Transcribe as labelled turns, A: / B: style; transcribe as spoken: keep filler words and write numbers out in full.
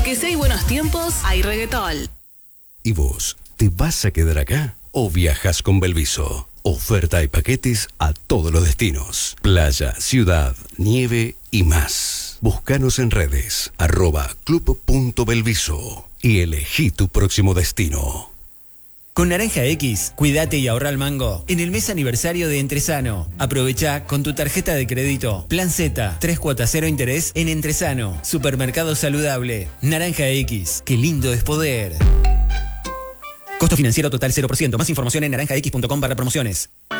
A: Porque si hay buenos tiempos, hay reggaetón.
B: ¿Y vos, te vas a quedar acá o viajas con Belviso? Oferta y paquetes a todos los destinos. Playa, ciudad, nieve y más. Búscanos en redes, arroba club.belviso y elegí tu próximo destino.
C: Con Naranja X, cuídate y ahorra el mango en el mes aniversario de Entresano. Aprovecha con tu tarjeta de crédito. Plan Z, tres cuotas cero interés en Entresano. Supermercado saludable. Naranja X, qué lindo es poder. Costo financiero total cero por ciento. Más información en naranjax punto com barra promociones.